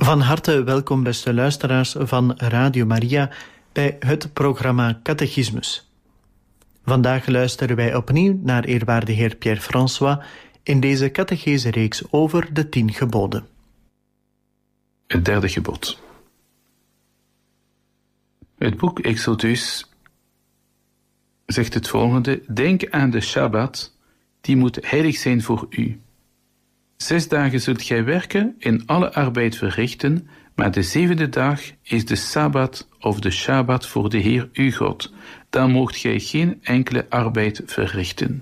Van harte welkom, beste luisteraars van Radio Maria, bij het programma Catechismus. Vandaag luisteren wij opnieuw naar eerwaarde heer Pierre François in deze catechese-reeks over de 10 geboden. Het derde gebod. Het boek Exodus zegt het volgende: denk aan de Shabbat, die moet heilig zijn voor u. 6 dagen zult gij werken en alle arbeid verrichten, maar de 7e dag is de Sabbat of de Shabbat voor de Heer uw God. Dan moogt gij geen enkele arbeid verrichten.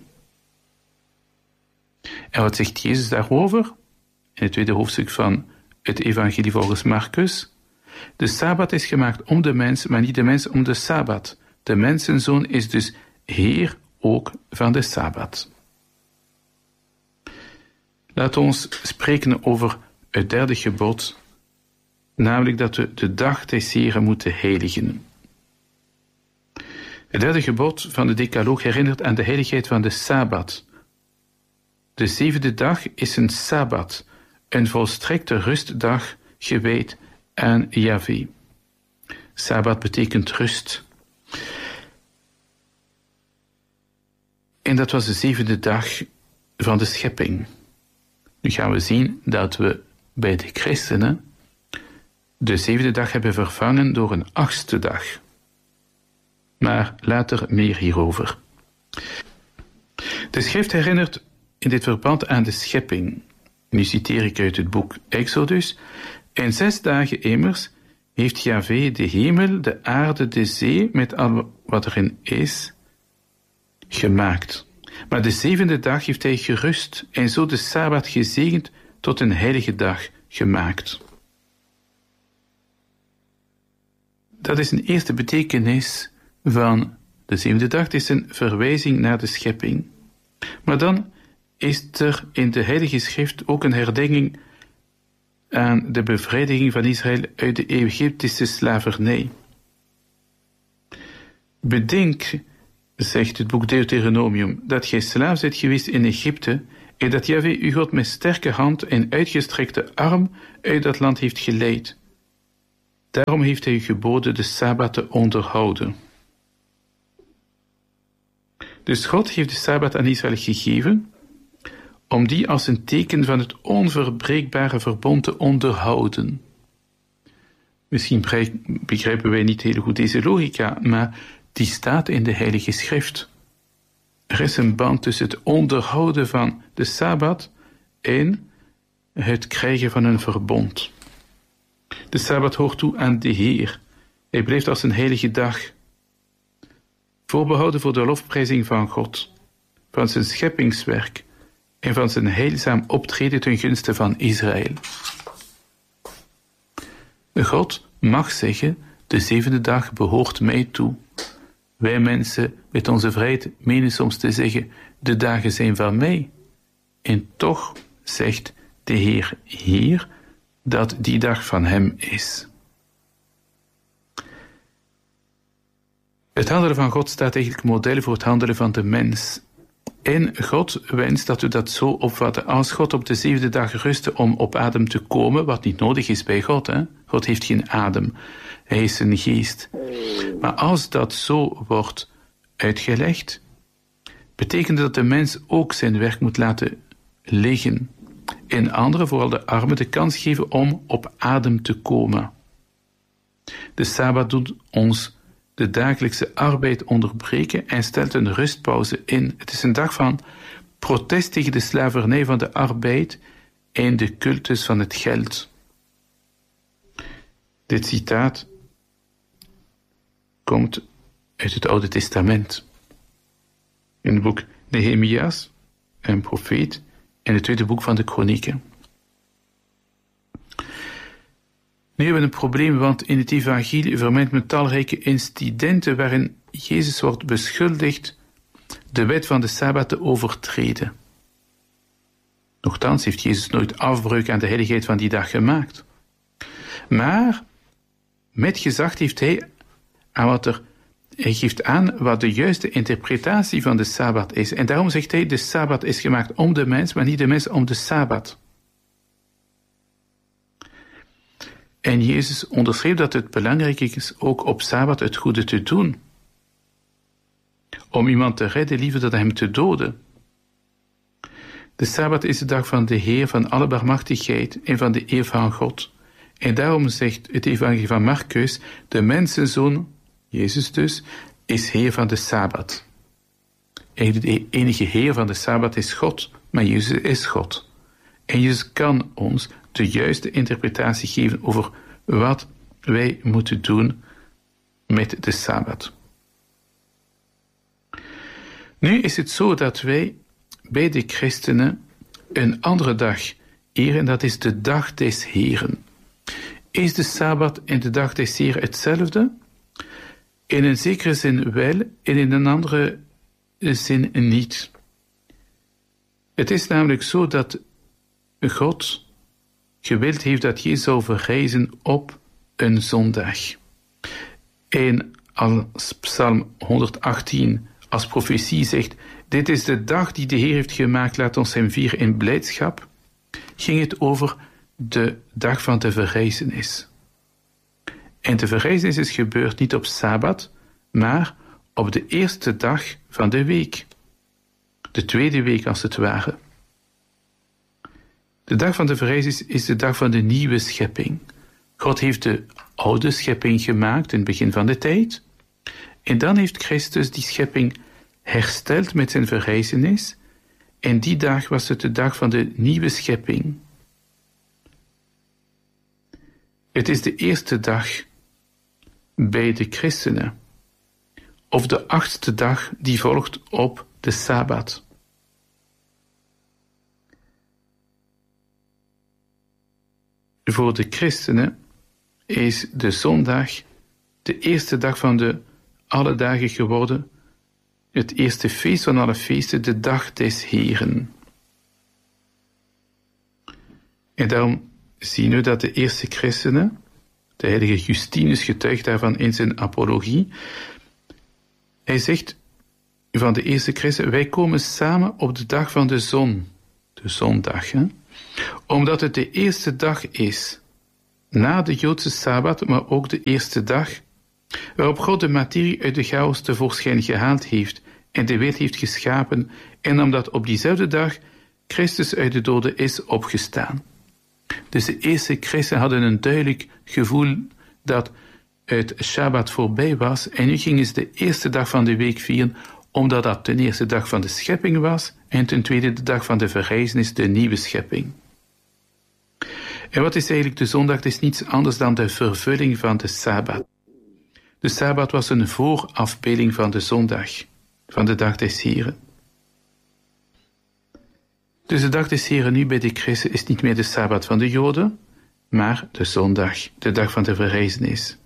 En wat zegt Jezus daarover? In het tweede hoofdstuk van het Evangelie volgens Marcus. De Sabbat is gemaakt om de mens, maar niet de mens om de Sabbat. De mensenzoon is dus Heer ook van de Sabbat. Laat ons spreken over het derde gebod, namelijk dat we de dag des Heren moeten heiligen. Het derde gebod van de Decaloog herinnert aan de heiligheid van de Sabbat. De 7e dag is een Sabbat, een volstrekte rustdag gewijd aan Yahweh. Sabbat betekent rust. En dat was de 7e dag van de schepping. Nu gaan we zien dat we bij de christenen de 7e dag hebben vervangen door een 8e dag. Maar later meer hierover. De schrift herinnert in dit verband aan de schepping. Nu citeer ik uit het boek Exodus. In 6 dagen immers heeft Yahweh de hemel, de aarde, de zee, met al wat erin is, gemaakt. Maar de 7e dag heeft hij gerust en zo de Sabbat gezegend tot een heilige dag gemaakt. Dat is een eerste betekenis van de 7e dag. Het is een verwijzing naar de schepping. Maar dan is er in de Heilige Schrift ook een herdenking aan de bevrijding van Israël uit de Egyptische slavernij. Bedenk, zegt het boek Deuteronomium, dat gij slaaf zijt geweest in Egypte en dat Yahweh uw God met sterke hand en uitgestrekte arm uit dat land heeft geleid. Daarom heeft hij u geboden de Sabbat te onderhouden. Dus God heeft de Sabbat aan Israël gegeven om die als een teken van het onverbreekbare verbond te onderhouden. Misschien begrijpen wij niet heel goed deze logica, maar die staat in de Heilige Schrift. Er is een band tussen het onderhouden van de Sabbat en het krijgen van een verbond. De Sabbat hoort toe aan de Heer. Hij blijft als een heilige dag, voorbehouden voor de lofprijzing van God, van zijn scheppingswerk en van zijn heilzaam optreden ten gunste van Israël. God mag zeggen, de 7e dag behoort mij toe. Wij mensen met onze vrijheid menen soms te zeggen, de dagen zijn van mij. En toch zegt de Heer hier dat die dag van hem is. Het handelen van God staat eigenlijk model voor het handelen van de mens. En God wenst dat we dat zo opvatten. Als God op de 7e dag rustte om op adem te komen, wat niet nodig is bij God, hè? God heeft geen adem, hij is een geest. Maar als dat zo wordt uitgelegd, betekent dat de mens ook zijn werk moet laten liggen en anderen, vooral de armen, de kans geven om op adem te komen. De Sabbat doet ons de dagelijkse arbeid onderbreken en stelt een rustpauze in. Het is een dag van protest tegen de slavernij van de arbeid en de cultus van het geld. Dit citaat komt uit het Oude Testament. In het boek Nehemias, een profeet, en het tweede boek van de Kronieken. Nu hebben we een probleem, want in het evangelie vermeldt men talrijke incidenten waarin Jezus wordt beschuldigd de wet van de Sabbat te overtreden. Nochtans heeft Jezus nooit afbreuk aan de heiligheid van die dag gemaakt. Maar met gezag heeft hij geeft aan wat de juiste interpretatie van de Sabbat is. En daarom zegt hij, de Sabbat is gemaakt om de mens, maar niet de mens om de Sabbat. En Jezus onderschreef dat het belangrijk is ook op Sabbat het goede te doen. Om iemand te redden, liever dan hem te doden. De Sabbat is de dag van de Heer, van alle barmhartigheid en van de eer van God. En daarom zegt het evangelie van Marcus, de mensenzoon, Jezus dus, is Heer van de Sabbat. Eigenlijk de enige Heer van de Sabbat is God, maar Jezus is God. En Jezus kan ons de juiste interpretatie geven over wat wij moeten doen met de Sabbat. Nu is het zo dat wij bij de christenen een andere dag eren, en dat is de dag des Heren. Is de Sabbat en de dag des Heren hetzelfde? In een zekere zin wel, en in een andere zin niet. Het is namelijk zo dat God gewild heeft dat Jezus zou verrijzen op een zondag. En als Psalm 118 als profetie zegt, dit is de dag die de Heer heeft gemaakt, laat ons hem vieren in blijdschap, ging het over de dag van de verrijzenis. En de verrijzenis is gebeurd niet op Sabbat, maar op de eerste dag van de week. De tweede week als het ware. De dag van de verrijzenis is de dag van de nieuwe schepping. God heeft de oude schepping gemaakt in het begin van de tijd. En dan heeft Christus die schepping hersteld met zijn verrijzenis. En die dag was het de dag van de nieuwe schepping. Het is de eerste dag bij de christenen. Of de 8e dag die volgt op de Sabbat. Voor de christenen is de zondag de eerste dag van de alle dagen geworden, het eerste feest van alle feesten, de dag des Heren. En daarom zien we dat de eerste christenen, de heilige Justinus getuigt daarvan in zijn apologie, hij zegt van de eerste christenen, wij komen samen op de dag van de zon, de zondag, omdat het de eerste dag is, na de Joodse Sabbat, maar ook de eerste dag, waarop God de materie uit de chaos tevoorschijn gehaald heeft en de wereld heeft geschapen, en omdat op diezelfde dag Christus uit de doden is opgestaan. Dus de eerste christenen hadden een duidelijk gevoel dat het Shabbat voorbij was, en nu gingen ze de eerste dag van de week vieren, omdat dat ten eerste dag van de schepping was, en ten tweede de dag van de verrijzenis, de nieuwe schepping. En wat is eigenlijk de zondag? Het is niets anders dan de vervulling van de Sabbat. De Sabbat was een voorafbeelding van de zondag, van de dag des Heren. Dus de dag des Heren nu bij de christen is niet meer de Sabbat van de Joden, maar de zondag, de dag van de verrijzenis.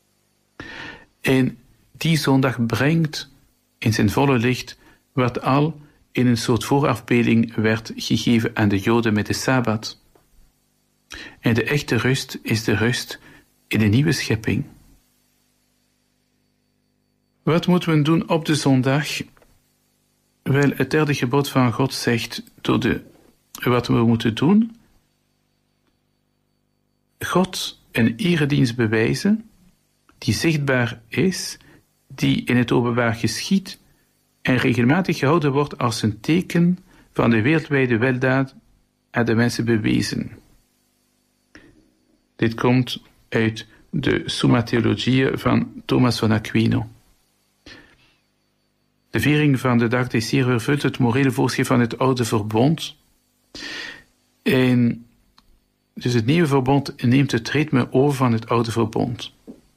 En die zondag brengt in zijn volle licht wat al in een soort voorafbeelding werd gegeven aan de Joden met de Sabbat. En de echte rust is de rust in de nieuwe schepping. Wat moeten we doen op de zondag? Wel, het derde gebod van God zegt wat we moeten doen. God een eredienst bewijzen die zichtbaar is, die in het openbaar geschiet en regelmatig gehouden wordt als een teken van de wereldwijde weldaad aan de mensen bewezen. Dit komt uit de Summa Theologiae van Thomas van Aquino. De viering van de dag des Heren vervult het morele voorschrift van het oude verbond. En dus het nieuwe verbond neemt het ritme over van het oude verbond.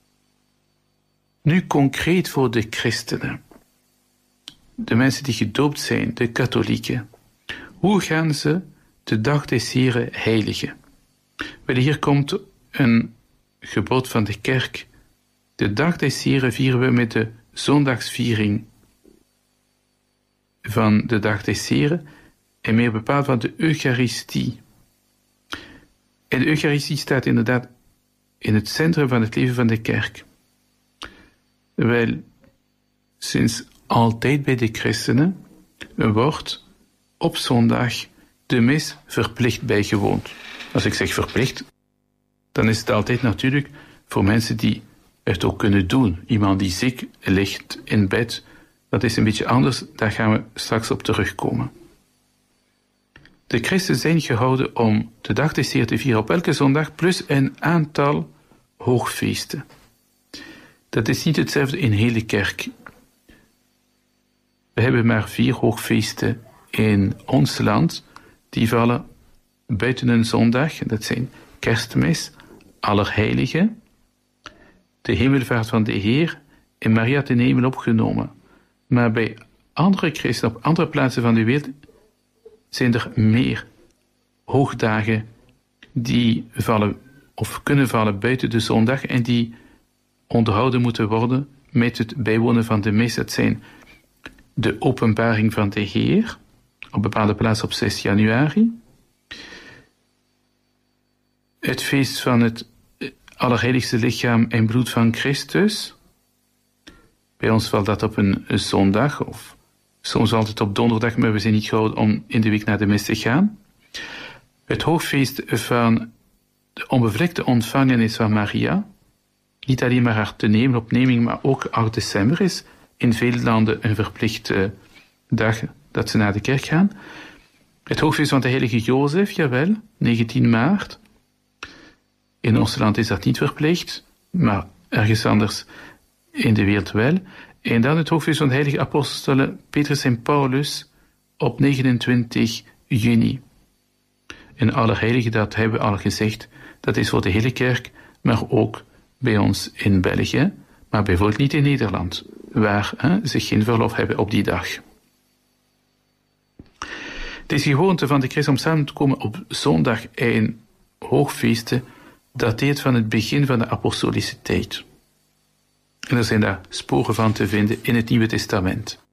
Nu concreet voor de christenen. De mensen die gedoopt zijn, de katholieken. Hoe gaan ze de dag des Heren heiligen? Wel, hier komt een gebod van de kerk. De dag des Heren vieren we met de zondagsviering van de dag des Heren en meer bepaald van de Eucharistie. En de Eucharistie staat inderdaad in het centrum van het leven van de kerk. Wel, sinds altijd bij de christenen wordt op zondag de mis verplicht bijgewoond. Als ik zeg verplicht, dan is het altijd natuurlijk voor mensen die het ook kunnen doen. Iemand die ziek ligt in bed, dat is een beetje anders, daar gaan we straks op terugkomen. De christenen zijn gehouden om de dag des Heer te vieren op elke zondag, plus een aantal hoogfeesten. Dat is niet hetzelfde in hele kerk. We hebben maar 4 hoogfeesten in ons land, die vallen buiten een zondag. Dat zijn Kerstmis, Allerheiligen, de Hemelvaart van de Heer en Maria ten hemel opgenomen. Maar bij andere christenen op andere plaatsen van de wereld zijn er meer hoogdagen die vallen of kunnen vallen buiten de zondag en die onderhouden moeten worden met het bijwonen van de mis. Dat zijn de openbaring van de Heer, op bepaalde plaatsen op 6 januari. Het feest van het allerheiligste lichaam en bloed van Christus. Bij ons valt dat op een zondag, of soms valt het op donderdag, maar we zijn niet gehouden om in de week naar de mis te gaan. Het hoogfeest van de onbevlekte ontvangenis van Maria, niet alleen maar haar ten hemel opneming, maar ook 8 december is in veel landen een verplichte dag dat ze naar de kerk gaan. Het hoogfeest van de heilige Jozef, jawel, 19 maart. In ons land is dat niet verplicht, maar ergens anders in de wereld wel. En dan het hoogfeest van de heilige apostelen Petrus en Paulus op 29 juni. En Allerheiligen, dat hebben we al gezegd, dat is voor de hele kerk, maar ook bij ons in België, maar bijvoorbeeld niet in Nederland, waar ze geen verlof hebben op die dag. Deze gewoonte van de christen om samen te komen op zondag en hoogfeesten dateert van het begin van de apostolische tijd. En er zijn daar sporen van te vinden in het Nieuwe Testament.